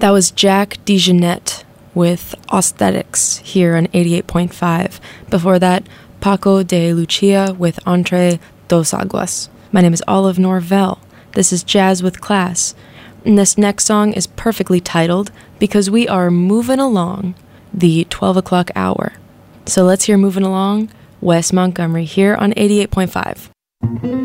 That was Jack DeJohnette with Aesthetics here on 88.5. Before that, Paco de Lucia with Entre Dos Aguas. My name is Olive Norvell. This is Jazz with Class. And this next song is perfectly titled because we are moving along the 12 o'clock hour. So let's hear Moving Along, Wes Montgomery here on 88.5.